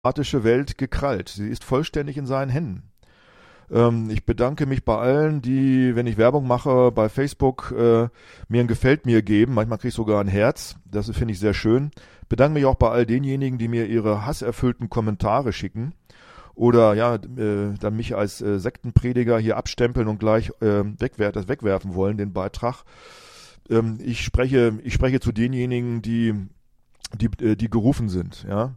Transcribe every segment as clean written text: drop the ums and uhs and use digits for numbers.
demokratische Welt gekrallt. Sie ist vollständig in seinen Händen. Ich bedanke mich bei allen, die, wenn ich Werbung mache, bei Facebook mir ein Gefällt mir geben. Manchmal kriege ich sogar ein Herz. Das finde ich sehr schön. Bedanke mich auch bei all denjenigen, die mir ihre hasserfüllten Kommentare schicken oder ja, dann mich als Sektenprediger hier abstempeln und gleich das wegwerfen wollen, den Beitrag. Ich spreche zu denjenigen, die gerufen sind, ja.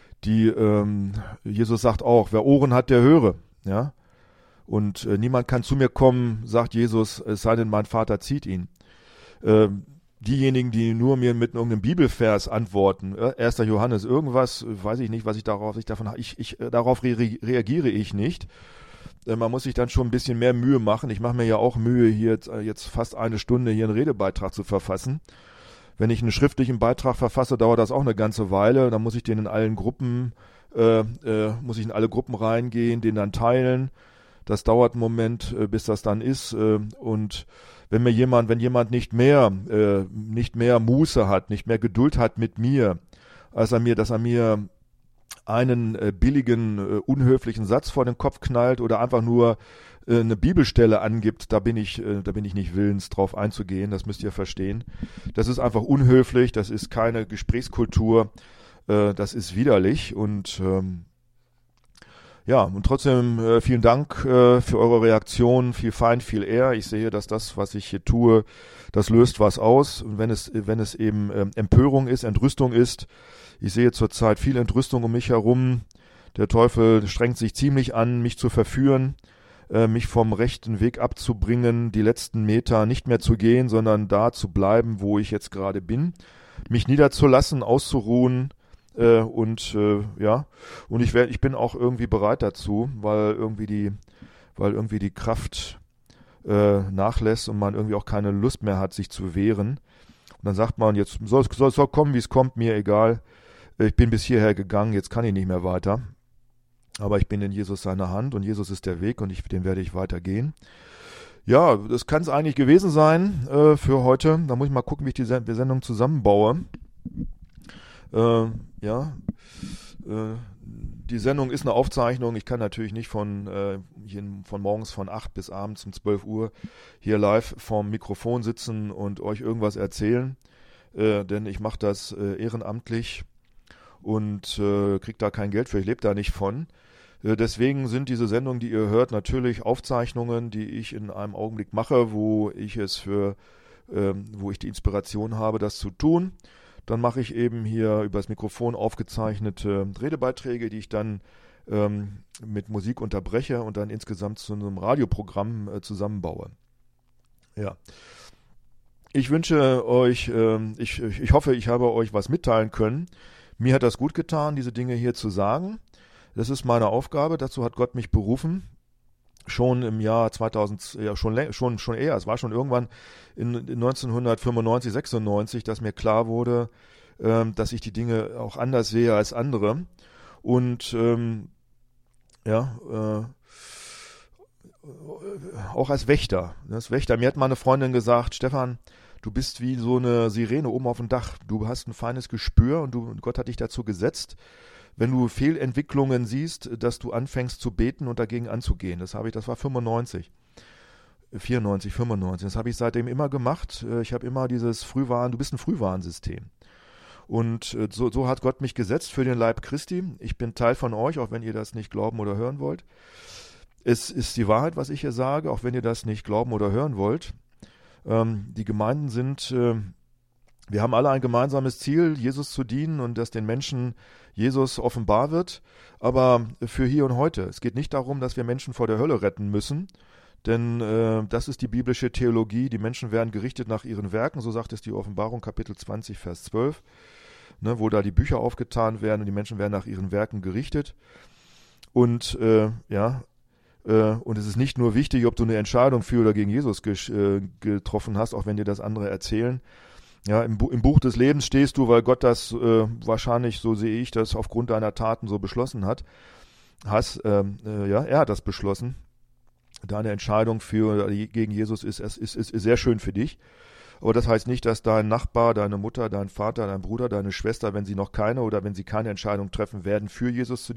Jesus sagt auch, wer Ohren hat, der höre, ja. Und niemand kann zu mir kommen, sagt Jesus, es sei denn, mein Vater zieht ihn. Diejenigen, die nur mir mit irgendeinem Bibelvers antworten, 1. Johannes, irgendwas, weiß ich nicht, darauf reagiere ich nicht. Man muss sich dann schon ein bisschen mehr Mühe machen. Ich mache mir ja auch Mühe, hier jetzt fast eine Stunde hier einen Redebeitrag zu verfassen. Wenn ich einen schriftlichen Beitrag verfasse, dauert das auch eine ganze Weile. Dann muss ich den in allen Gruppen, muss ich in alle Gruppen reingehen, den dann teilen. Das dauert einen Moment, bis das dann ist. Und wenn jemand nicht mehr Muße hat, nicht mehr Geduld hat mit mir, dass er mir einen billigen, unhöflichen Satz vor den Kopf knallt oder einfach nur eine Bibelstelle angibt, da bin ich nicht willens, drauf einzugehen. Das müsst ihr verstehen. Das ist einfach unhöflich. Das ist keine Gesprächskultur. Das ist widerlich und ja, und trotzdem vielen Dank für eure Reaktion, viel Feind, viel Ehr. Ich sehe, dass das, was ich hier tue, das löst was aus. Und wenn es eben Empörung ist, Entrüstung ist, ich sehe zurzeit viel Entrüstung um mich herum. Der Teufel strengt sich ziemlich an, mich zu verführen, mich vom rechten Weg abzubringen, die letzten Meter nicht mehr zu gehen, sondern da zu bleiben, wo ich jetzt gerade bin, mich niederzulassen, auszuruhen. Und ich bin auch irgendwie bereit dazu, weil irgendwie die Kraft nachlässt und man irgendwie auch keine Lust mehr hat, sich zu wehren. Und dann sagt man, jetzt soll kommen, wie es kommt, mir egal. Ich bin bis hierher gegangen, jetzt kann ich nicht mehr weiter. Aber ich bin in Jesus seiner Hand und Jesus ist der Weg und den werde ich weitergehen. Ja, das kann es eigentlich gewesen sein für heute. Da muss ich mal gucken, wie ich die Sendung zusammenbaue. Die Sendung ist eine Aufzeichnung. Ich kann natürlich nicht von morgens von 8 bis abends um 12 Uhr hier live vorm Mikrofon sitzen und euch irgendwas erzählen, denn ich mache das ehrenamtlich und kriege da kein Geld für. Ich lebe da nicht von. Deswegen sind diese Sendungen, die ihr hört, natürlich Aufzeichnungen, die ich in einem Augenblick mache, wo ich die Inspiration habe, das zu tun. Dann mache ich eben hier über das Mikrofon aufgezeichnete Redebeiträge, die ich dann mit Musik unterbreche und dann insgesamt zu einem Radioprogramm zusammenbaue. Ja. Ich wünsche euch, ich hoffe, ich habe euch was mitteilen können. Mir hat das gut getan, diese Dinge hier zu sagen. Das ist meine Aufgabe, dazu hat Gott mich berufen. Schon im Jahr 2000, ja schon eher, es war schon irgendwann in 1995, 96, dass mir klar wurde, dass ich die Dinge auch anders sehe als andere. Und auch als Wächter. Mir hat mal eine Freundin gesagt, Stefan, du bist wie so eine Sirene oben auf dem Dach. Du hast ein feines Gespür und Gott hat dich dazu gesetzt, wenn du Fehlentwicklungen siehst, dass du anfängst zu beten und dagegen anzugehen. Das war 94, 94, 95. Das habe ich seitdem immer gemacht. Ich habe immer du bist ein Frühwarnsystem. Und so hat Gott mich gesetzt für den Leib Christi. Ich bin Teil von euch, auch wenn ihr das nicht glauben oder hören wollt. Es ist die Wahrheit, was ich hier sage, auch wenn ihr das nicht glauben oder hören wollt. Die Gemeinden wir haben alle ein gemeinsames Ziel, Jesus zu dienen und dass den Menschen Jesus offenbar wird, aber für hier und heute. Es geht nicht darum, dass wir Menschen vor der Hölle retten müssen, denn das ist die biblische Theologie. Die Menschen werden gerichtet nach ihren Werken, so sagt es die Offenbarung Kapitel 20, Vers 12, wo da die Bücher aufgetan werden und die Menschen werden nach ihren Werken gerichtet. Und und es ist nicht nur wichtig, ob du eine Entscheidung für oder gegen Jesus getroffen hast, auch wenn dir das andere erzählen. Ja, im Buch des Lebens stehst du, weil Gott das wahrscheinlich, so sehe ich das, aufgrund deiner Taten so beschlossen hat. Er hat das beschlossen. Deine Entscheidung für oder gegen Jesus ist sehr schön für dich. Aber das heißt nicht, dass dein Nachbar, deine Mutter, dein Vater, dein Bruder, deine Schwester, wenn sie noch keine oder wenn sie keine Entscheidung treffen werden, für Jesus zu